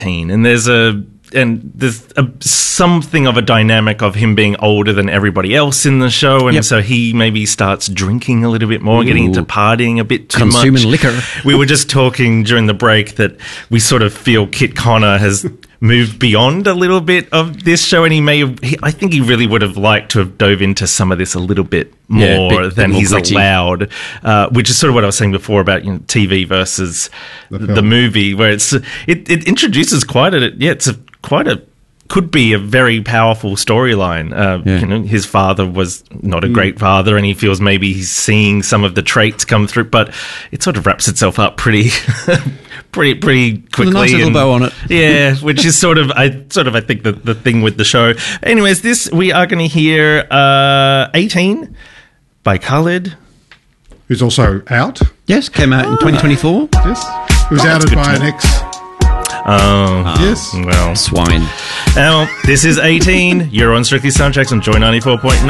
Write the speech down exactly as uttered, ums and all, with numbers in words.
and there's a and there's a, something of a dynamic of him being older than everybody else in the show, and yep. so he maybe starts drinking a little bit more, Ooh. getting into partying a bit too Consuming much. liquor. We were just talking during the break that we sort of feel Kit Connor has moved beyond a little bit of this show, and he may have, he, I think he really would have liked to have dove into some of this a little bit more yeah, bit, than bit more he's gritty. allowed, uh, which is sort of what I was saying before about, you know, T V versus the, the movie, where it's it, it introduces quite a yeah, it's a quite a could be a very powerful storyline. Uh, yeah. You know, his father was not a mm. great father, and he feels maybe he's seeing some of the traits come through, but it sort of wraps itself up pretty, pretty, pretty quickly. With a nice little and, bow on it. Yeah, which is sort of, I sort of, I think the the thing with the show. Anyways, this we are going to hear uh, eighteen by Khalid, who's also out. Yes, came out in twenty twenty-four. Yes, it was oh, outed by an ex. Oh, oh, yes. Well, swine. Now, this is eighteen. You're on Strictly Soundtracks on Joy ninety-four point nine.